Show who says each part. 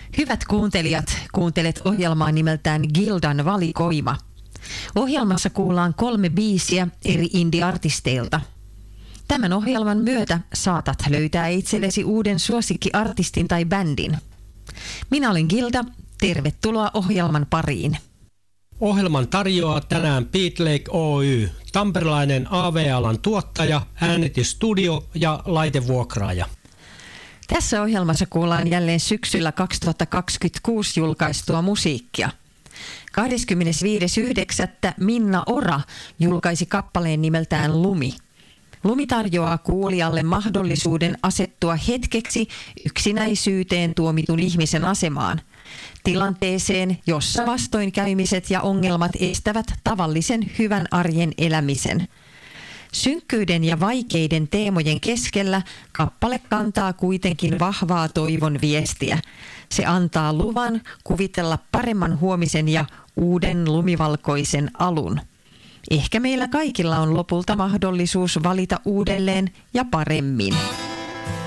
Speaker 1: Hyvät kuuntelijat, kuuntelet ohjelmaa nimeltään Gildan valikoima. Ohjelmassa kuullaan 3 biisiä eri indie-artisteilta. Tämän ohjelman myötä saatat löytää itsellesi uuden suosikkiartistin tai bändin. Minä olen Gilda, tervetuloa ohjelman pariin.
Speaker 2: Ohjelman tarjoaa tänään Beatlake Oy, tamperelainen AV-alan tuottaja, äänitysstudio ja laitevuokraaja.
Speaker 1: Tässä ohjelmassa kuullaan jälleen syksyllä 2026 julkaistua musiikkia. 25.9. Minna Ora julkaisi kappaleen nimeltään Lumi. Lumi tarjoaa kuulijalle mahdollisuuden asettua hetkeksi yksinäisyyteen tuomitun ihmisen asemaan. Tilanteeseen, jossa vastoinkäymiset ja ongelmat estävät tavallisen hyvän arjen elämisen. Synkkyyden ja vaikeiden teemojen keskellä kappale kantaa kuitenkin vahvaa toivon viestiä. Se antaa luvan kuvitella paremman huomisen ja uuden lumivalkoisen alun. Ehkä meillä kaikilla on lopulta mahdollisuus valita uudelleen ja paremmin.